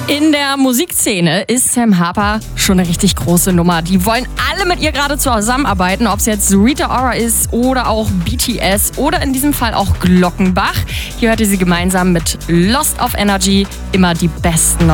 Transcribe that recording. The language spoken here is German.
In der Musikszene ist Sam Harper schon eine richtig große Nummer. Die wollen alle mit ihr gerade zusammenarbeiten, ob es jetzt Rita Ora ist oder auch BTS oder in diesem Fall auch Glockenbach. Hier hört ihr sie gemeinsam mit Lost of Energy immer die besten